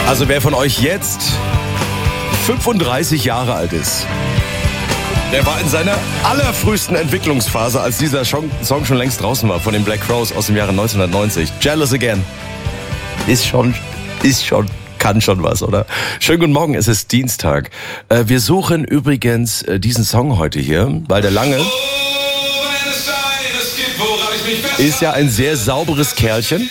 Also wer von euch jetzt 35 Jahre alt ist, der war in seiner allerfrühesten Entwicklungsphase, als dieser Song schon längst draußen war, von den Black Crowes aus dem Jahre 1990. Jealous Again. Kann schon was, oder? Schönen guten Morgen, es ist Dienstag. Wir suchen übrigens diesen Song heute hier, weil der Lange ist ja ein sehr sauberes Kerlchen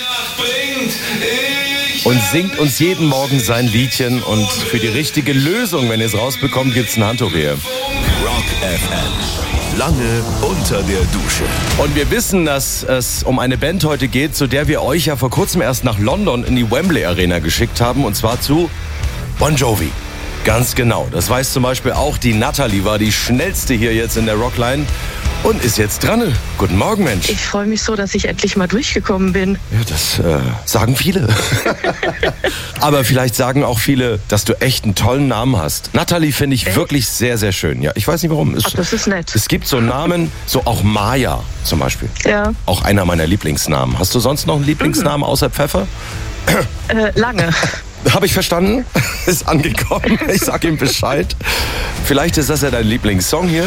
und singt uns jeden Morgen sein Liedchen. Und für die richtige Lösung, wenn ihr es rausbekommt, gibt's ein Handtuch hier. Rock FM. Lange unter der Dusche. Und wir wissen, dass es um eine Band heute geht, zu der wir euch ja vor kurzem erst nach London in die Wembley Arena geschickt haben. Und zwar zu Bon Jovi. Ganz genau. Das weiß zum Beispiel auch die Natalie, war die schnellste hier jetzt in der Rockline. Und ist jetzt dran. Guten Morgen, Mensch. Ich freue mich so, dass ich endlich mal durchgekommen bin. Ja, das sagen viele. Aber vielleicht sagen auch viele, dass du echt einen tollen Namen hast. Natalie finde ich wirklich sehr, sehr schön. Ja, ich weiß nicht warum. Ach, das ist nett. Es gibt so Namen, so auch Maya zum Beispiel. Ja. Auch einer meiner Lieblingsnamen. Hast du sonst noch einen Lieblingsnamen außer Pfeffer? Lange. Habe ich verstanden. Ist angekommen. Ich sag ihm Bescheid. Vielleicht ist das ja dein Lieblingssong hier.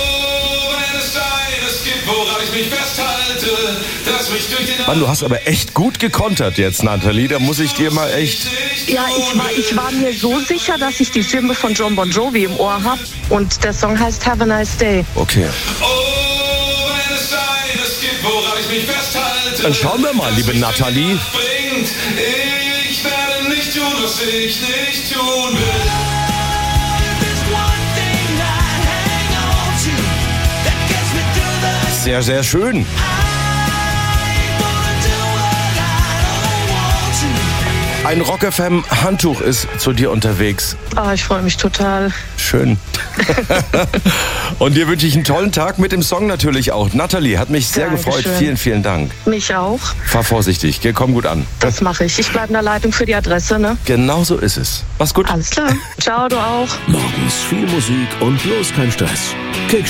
Mann, du hast aber echt gut gekontert jetzt, Natalie. Da muss ich dir mal echt... Ja, ich war mir so sicher, dass ich die Stimme von John Bon Jovi im Ohr habe. Und der Song heißt Have a Nice Day. Okay. Dann schauen wir mal, liebe Natalie. Ich werde nicht tun, was ich nicht tun will. Sehr, sehr schön. Ein Rock FM Handtuch ist zu dir unterwegs. Ah, ich freue mich total. Schön. Und dir wünsche ich einen tollen Tag mit dem Song natürlich auch. Natalie, hat mich sehr gefreut. Vielen, vielen Dank. Mich auch. Fahr vorsichtig, gell? Komm gut an. Das mache ich. Ich bleibe in der Leitung für die Adresse, ne? Genau so ist es. Mach's gut. Alles klar. Ciao, du auch. Morgens viel Musik und bloß kein Stress. Kick